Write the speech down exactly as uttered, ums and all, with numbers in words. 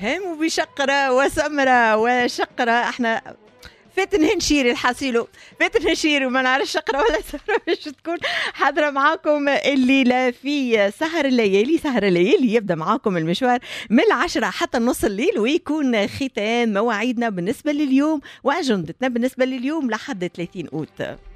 هم وبشقرة وسمرة وشقرة. احنا فاتن هنشيري الحاسيلو فاتن هنشيري وما نعرف شقرة ولا سمرة باش تكون حاضرة معاكم الليلة في سهر الليالي. سهر الليالي يبدأ معاكم المشوار من العشرة حتى نص الليل، ويكون ختام مواعيدنا بالنسبة لليوم وأجندتنا بالنسبة لليوم لحد ثلاثين أوت.